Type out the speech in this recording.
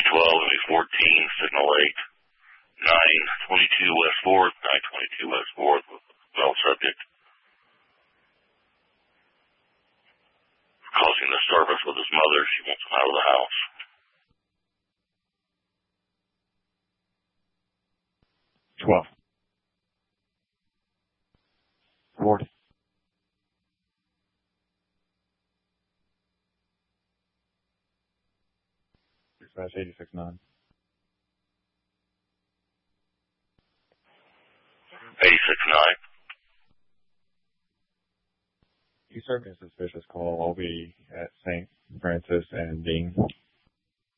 14, signal 8, 922 West 4th, 922 West 4th, well subject. Causing disturbance with his mother. She wants him out of the house. 12. 40. 6-86-9. 86-9. You served a suspicious call. I'll be at St. Francis and Dean.